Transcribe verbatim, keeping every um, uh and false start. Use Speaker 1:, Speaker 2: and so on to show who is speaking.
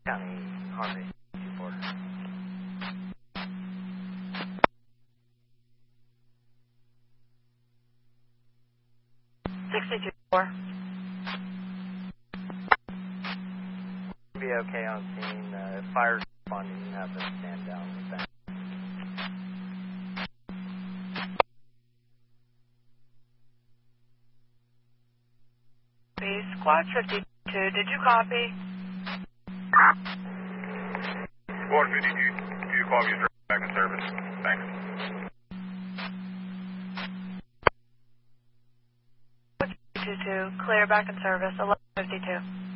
Speaker 1: County Harmony Border.
Speaker 2: sixty-two four.
Speaker 1: Be okay on scene. Uh, if fire's responding, you have to stand down with that.
Speaker 2: Squad fifty-two, did you copy?
Speaker 3: Squad fifty-two, do you call you back in service? Thanks.
Speaker 2: fifty-two, clear back in service, eleven fifty-two.